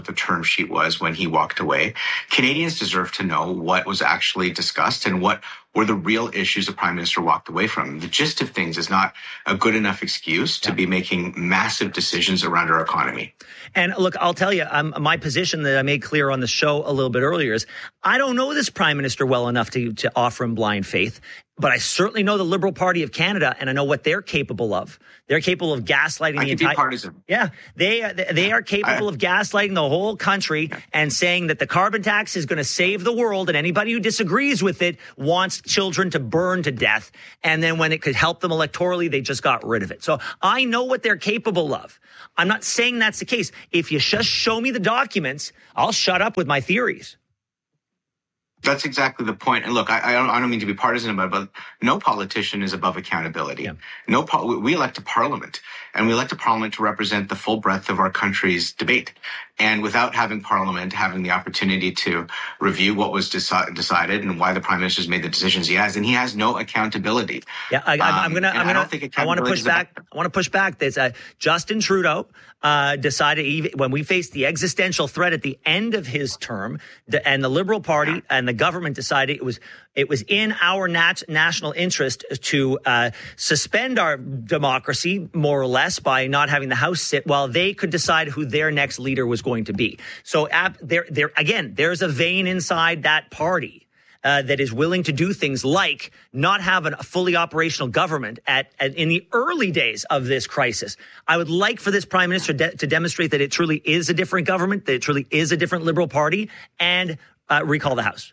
sheet was when he walked away. Canadians deserve to know what was actually discussed and what were the real issues the Prime Minister walked away from. The gist of things is not a good enough excuse to be making massive decisions around our economy. And look, I'll tell you, um, my position that I made clear on the show a little bit earlier is I don't know this Prime Minister well enough to, to offer him blind faith, but I certainly know the Liberal Party of Canada, and I know what they're capable of. They're capable of gaslighting I the can entire. be partisan. Yeah, they they are capable I, of gaslighting the whole country and saying that the carbon tax is going to save the world, and anybody who disagrees with it wants children to burn to death. And then when it could help them electorally, they just got rid of it. So I know what they're capable of. I'm not saying that's the case. If you just show me the documents, I'll shut up with my theories. That's exactly the point. And look, I, I, don't, I don't mean to be partisan about it, but no politician is above accountability. Yeah. No, we elect a parliament, and we elect a parliament to represent the full breadth of our country's debate. And without having parliament, having the opportunity to review what was deci- decided and why the Prime Minister's made the decisions he has, and he has no accountability. Yeah, I, I, I'm gonna, um, I'm gonna, I, I want to push back. I want to push back. There's uh, Justin Trudeau uh, decided even, when we faced the existential threat at the end of his term, the, and the Liberal Party yeah. and the government decided it was it was in our nat- national interest to uh, suspend our democracy more or less by not having the House sit while they could decide who their next leader was going to be. So uh, there, there again, there's a vein inside that party Uh, that is willing to do things like not have a fully operational government at, at in the early days of this crisis. I would like for this Prime Minister de- to demonstrate that it truly is a different government, that it truly is a different Liberal Party, and uh, recall the House.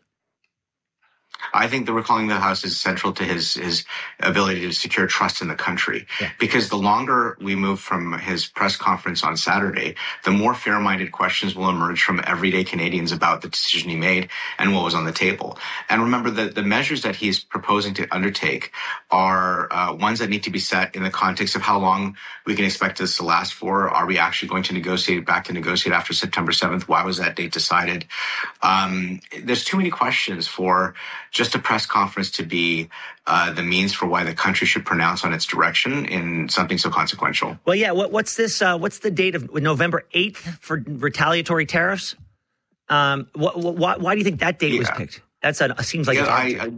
I think the recalling the House is central to his his ability to secure trust in the country. Yeah. Because the longer we move from his press conference on Saturday, the more fair-minded questions will emerge from everyday Canadians about the decision he made and what was on the table. And remember that the measures that he's proposing to undertake are uh, ones that need to be set in the context of how long we can expect this to last for. Are we actually going to negotiate back to negotiate after September seventh? Why was that date decided? Um, there's too many questions for just a press conference to be uh, the means for why the country should pronounce on its direction in something so consequential. Well, yeah. What, what's this? Uh, what's the date of November eighth for retaliatory tariffs? Um, wh- wh- why, why do you think that date yeah. was picked? That's a, seems like yeah, a I, I,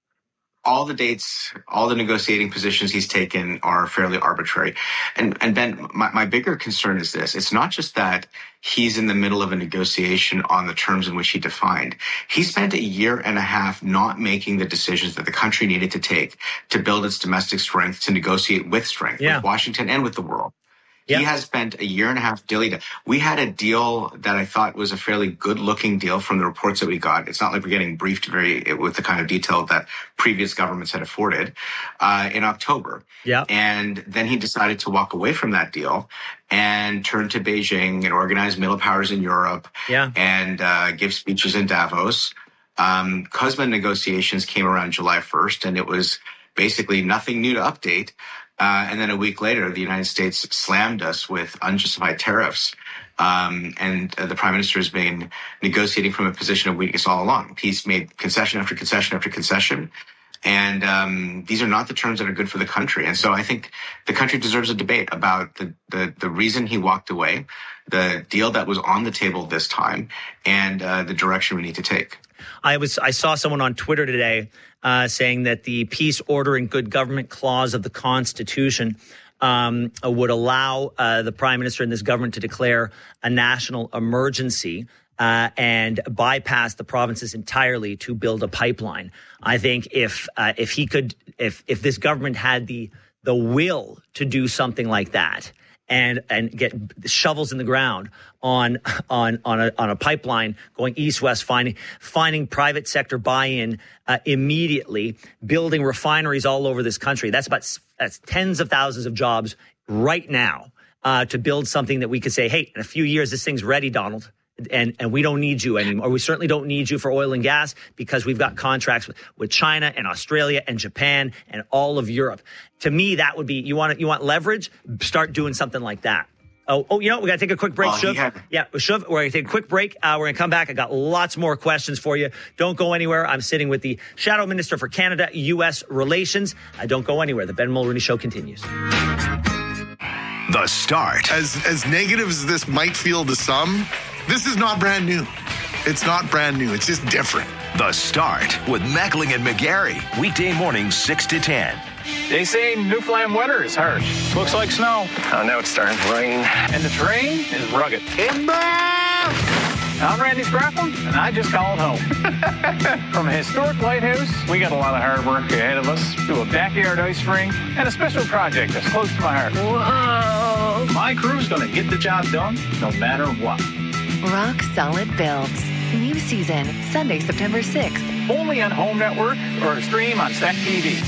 all the dates, all the negotiating positions he's taken are fairly arbitrary. And, and Ben, my, my bigger concern is this. It's not just that he's in the middle of a negotiation on the terms in which he defined. He spent a year and a half not making the decisions that the country needed to take to build its domestic strength, to negotiate with strength, yeah. with Washington and with the world. Yep. He has spent a year and a half dealing. We had a deal that I thought was a fairly good-looking deal from the reports that we got. It's not like we're getting briefed very with the kind of detail that previous governments had afforded uh, in October. Yeah, and then he decided to walk away from that deal and turn to Beijing and organize middle powers in Europe. Yeah, and uh, give speeches in Davos. Um, C U S M A negotiations came around July first, and it was basically nothing new to update. Uh, and then a week later, the United States slammed us with unjustified tariffs. Um, and uh, the Prime Minister has been negotiating from a position of weakness all along. He's made concession after concession after concession. And um, these are not the terms that are good for the country. And so I think the country deserves a debate about the, the, the reason he walked away, the deal that was on the table this time, and uh, the direction we need to take. I was I saw someone on Twitter today uh, saying that the peace, order, and good government clause of the Constitution um, would allow uh, the Prime Minister and this government to declare a national emergency uh, and bypass the provinces entirely to build a pipeline. I think if uh, if he could, if if this government had the the will to do something like that, and and get shovels in the ground on on on a on a pipeline going east west, finding finding private sector buy-in uh, immediately, building refineries all over this country. That's about that's tens of thousands of jobs right now uh, to build something that we could say, hey, in a few years this thing's ready, Donald. And and we don't need you anymore. We certainly don't need you for oil and gas because we've got contracts with, with China and Australia and Japan and all of Europe. To me, that would be, you want you want leverage? Start doing something like that. Oh, oh, you know, we got to take a quick break, well, Shuv. Had- yeah, Shuv, we're going to take a quick break. Uh, we're going to come back. I got lots more questions for you. Don't go anywhere. I'm sitting with the Shadow Minister for Canada U S Relations. Uh, don't go anywhere. The Ben Mulroney Show continues. The Start. As as negative as this might feel to some, This is not brand new. It's not brand new. It's just different. The Start with Mackling and McGarry. Weekday mornings six to ten. They say Newfoundland weather is harsh. Looks like snow. Oh, now it's starting to rain. And the terrain is rugged. I'm Randy Sprafford, and I just called home. From a historic lighthouse, we got a lot of hard work ahead of us, to a backyard ice rink, and a special project that's close to my heart. Whoa! My crew's going to get the job done, no matter what. Rock Solid Builds. New season, Sunday, September sixth. Only on Home Network or stream on Stack T V.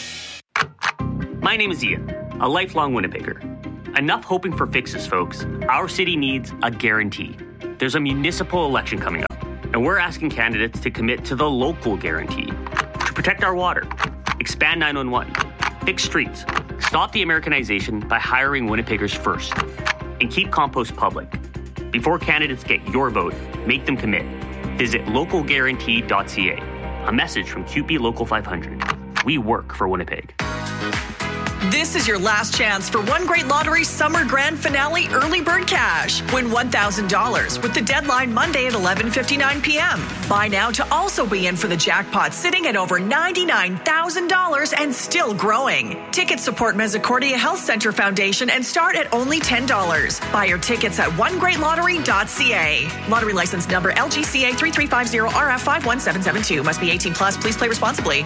My name is Ian, a lifelong Winnipegger. Enough hoping for fixes, folks. Our city needs a guarantee. There's a municipal election coming up, and we're asking candidates to commit to the local guarantee. To protect our water, expand nine one one, fix streets, stop the Americanization by hiring Winnipeggers first, and keep compost public. Before candidates get your vote, make them commit. Visit local guarantee dot c a. A message from Q P Local five hundred. We work for Winnipeg. This is your last chance for One Great Lottery Summer Grand Finale Early Bird Cash. Win one thousand dollars with the deadline Monday at eleven fifty-nine p.m. Buy now to also be in for the jackpot, sitting at over ninety-nine thousand dollars and still growing. Tickets support Mezzocordia Health Center Foundation and start at only ten dollars. Buy your tickets at one great lottery dot c a. Lottery license number L G C A three three five zero R F five one seven seven two. Must be eighteen plus. Please play responsibly.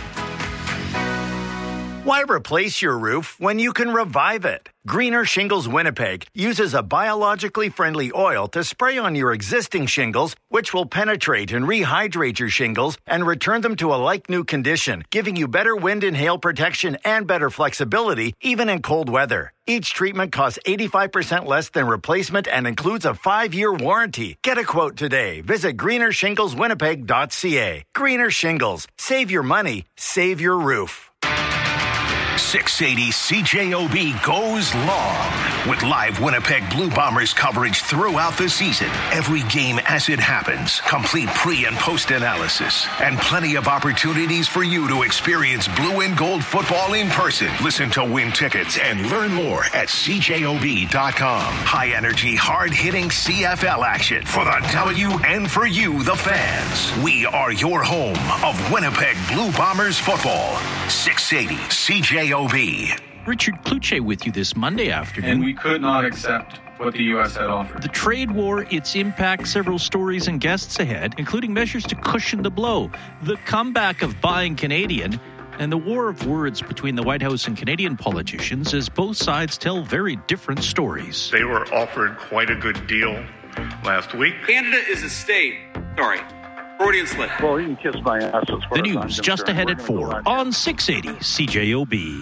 Why replace your roof when you can revive it? Greener Shingles Winnipeg uses a biologically friendly oil to spray on your existing shingles, which will penetrate and rehydrate your shingles and return them to a like-new condition, giving you better wind and hail protection and better flexibility, even in cold weather. Each treatment costs eighty-five percent less than replacement and includes a five-year warranty. Get a quote today. Visit greener shingles winnipeg dot c a. Greener Shingles. Save your money. Save your roof. six eighty C J O B goes long with live Winnipeg Blue Bombers coverage throughout the season. Every game as it happens, complete pre- and post-analysis, and plenty of opportunities for you to experience blue and gold football in person. Listen to win tickets and learn more at c j o b dot com. High-energy, hard-hitting C F L action for the W and for you, the fans. We are your home of Winnipeg Blue Bombers football. six eighty C J O B. Richard Kluche with you this Monday afternoon. And we could not accept what the U S had offered. The trade war, its impact, several stories and guests ahead, including measures to cushion the blow, the comeback of buying Canadian, and the war of words between the White House and Canadian politicians as both sides tell very different stories. They were offered quite a good deal last week. Canada is a state. Sorry. Freudian slip. Well, you can kiss my ass as far The news just ahead at four on six eighty C J O B.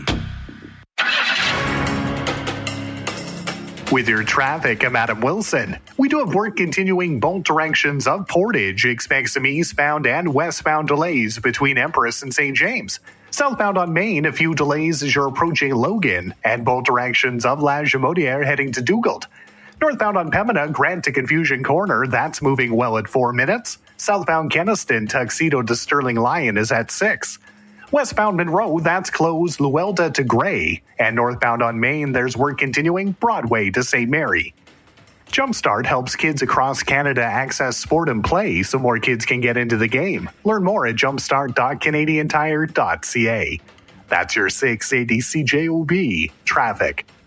With your traffic, I'm Adam Wilson. We do have work continuing both directions of Portage. Expect some eastbound and westbound delays between Empress and Saint James. Southbound on Main, a few delays as you're approaching Logan, and both directions of La Jamodiere heading to Dugald. Northbound on Pembina, Grant to Confusion Corner, that's moving well at four minutes. Southbound Kenaston, Tuxedo to Sterling Lion is at six. Westbound Monroe, that's closed Luelda to Gray. And northbound on Main, there's work continuing Broadway to Saint Mary. Jumpstart helps kids across Canada access sport and play so more kids can get into the game. Learn more at jumpstart dot canadian tire dot c a. That's your six eighty C J O B traffic.